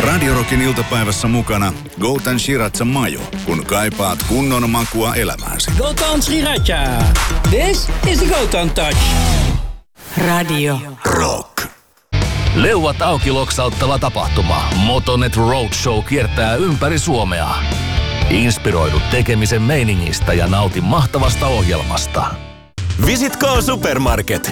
Radio Rockin iltapäivässä mukana Golden Sriracha Mayo, kun kaipaat kunnon makua elämääsi. Golden Sriracha. This is the Golden Touch. Radio Rock. Leuat auki loksauttava tapahtuma. Motonet Roadshow kiertää ympäri Suomea. Inspiroidu tekemisen meiningistä ja nauti mahtavasta ohjelmasta. Visit K Supermarket.